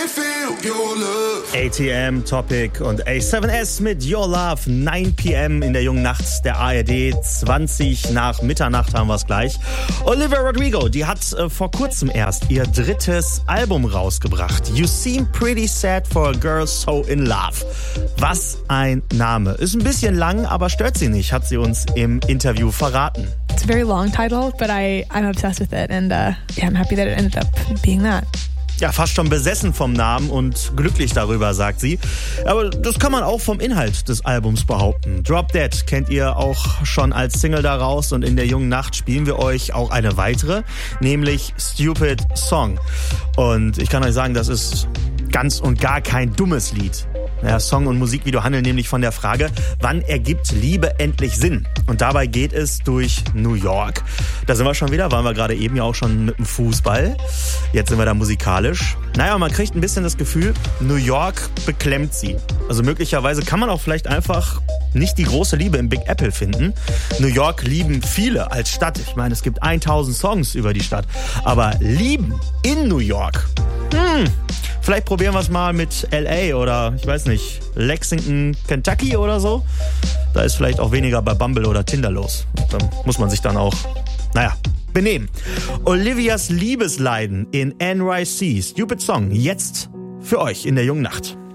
ATM, Topic und A7S mit Your Love, 9 p.m. in der jungen Nacht der ARD, 20 nach Mitternacht haben wir es gleich. Olivia Rodrigo, die hat vor kurzem erst ihr drittes Album rausgebracht. You Seem Pretty Sad for a Girl So in Love. Was ein Name. Ist ein bisschen lang, aber stört sie nicht, hat sie uns im Interview verraten. It's a very long title, but I'm obsessed with it and I'm happy that it ended up being that. Ja, fast schon besessen vom Namen und glücklich darüber, sagt sie. Aber das kann man auch vom Inhalt des Albums behaupten. Drop Dead kennt ihr auch schon als Single daraus und in der jungen Nacht spielen wir euch auch eine weitere, nämlich Stupid Song. Und ich kann euch sagen, das ist ganz und gar kein dummes Lied. Ja, Song und Musikvideo handeln nämlich von der Frage, wann ergibt Liebe endlich Sinn? Und dabei geht es durch New York. Da sind wir schon wieder, waren wir gerade eben ja auch schon mit dem Fußball. Jetzt sind wir da musikalisch. Naja, man kriegt ein bisschen das Gefühl, New York beklemmt sie. Also möglicherweise kann man auch vielleicht einfach nicht die große Liebe im Big Apple finden. New York lieben viele als Stadt. Ich meine, es gibt 1000 Songs über die Stadt. Aber lieben in New York? Vielleicht probieren wir es mal mit LA oder, ich weiß nicht, Lexington, Kentucky oder so. Da ist vielleicht auch weniger bei Bumble oder Tinder los. Da muss man sich dann auch, benehmen. Olivias Liebesleiden in NYC, Stupid Song, jetzt für euch in der jungen Nacht.